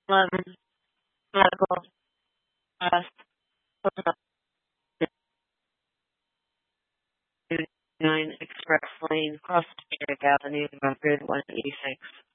11, Medical, West, Hotel 9 Express Lane, Cross Pacific Avenue, Rockford 186.